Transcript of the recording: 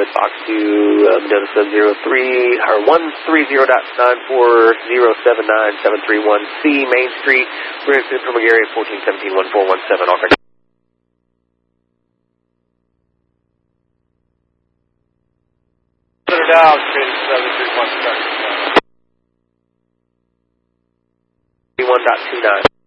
Fox 2, Delta Sub 03, or 130.94079.731C, Main Street, Bridgeton, Area 1417-1417, all correct. Down, 731, 31.29.